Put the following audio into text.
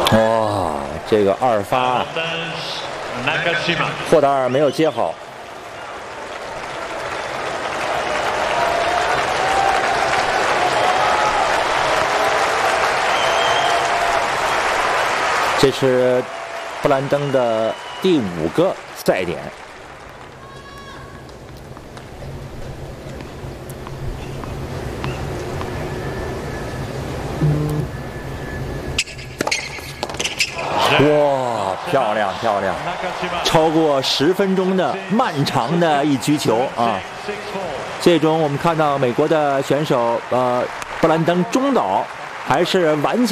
哇，这个二发，霍达尔没有接好。这是布兰登的第5个赛点。哇，漂亮漂亮！超过10分钟的漫长的一局球啊！最终我们看到美国的选手布兰登中岛还是顽强。